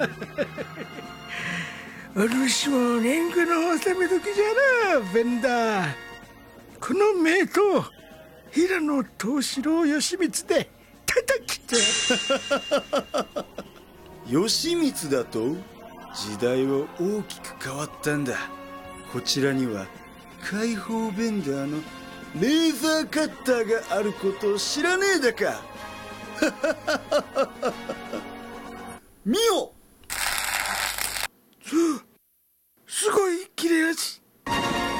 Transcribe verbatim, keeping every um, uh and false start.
お主も年貢の納め時じゃな、ベンダー。この名刀、平野藤四郎義満で叩きて。 義満だと？時代は大きく変わったんだ。こちらには解放ベンダーのレーザーカッターがあることを知らねえだか。見よ。